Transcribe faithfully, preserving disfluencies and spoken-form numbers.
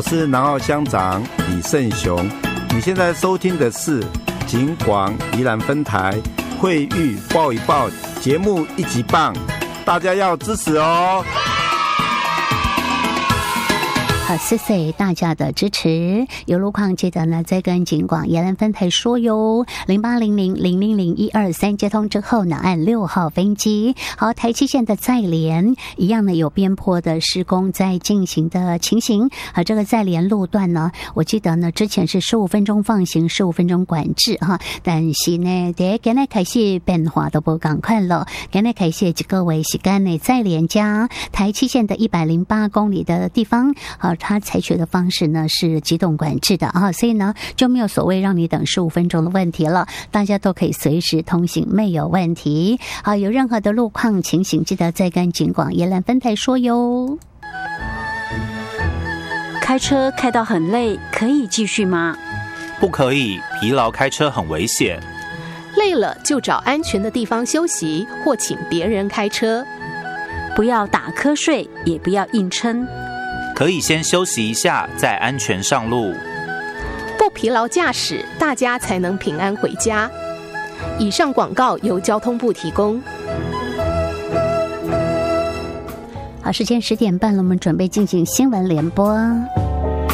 我是南澳乡长李胜雄。你现在收听的是警广宜兰分台惠誉报一报节目一级棒，大家要支持哦。 好，谢谢大家的支持。有路况记得呢再跟警广宜兰分台说哟，零八零零零零零一二三接通之后呢，按六号分机。好，台七线的再连一样呢有边坡的施工在进行的情形。啊，这个再连路段呢，我记得呢之前是十五分钟放行，十五分钟管制哈，但是呢，在今日开始变化都不赶快了。今日开始这个为时间呢再连加台七线的一百零八公里的地方，好。他采取的方式呢是机动管制的啊，所以呢就没有所谓让你等十五分钟的问题了，大家都可以随时通行，没有问题。好，有任何的路况情形，记得再跟警广宜兰分台说哟。 开车开到很累，可以继续吗？ 不可以，疲劳开车很危险。 累了就找安全的地方休息，或请别人开车。 不要打瞌睡，也不要硬撑。 可以先休息一下，再安全上路。 不疲劳驾驶，大家才能平安回家。以上广告由交通部提供。 好，时间十点半了，我们准备进行新闻联播。